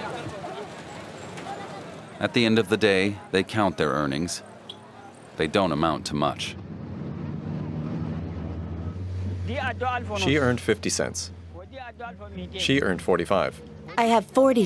At the end of the day, they count their earnings. They don't amount to much. She earned 50 cents. She earned 45. I have 40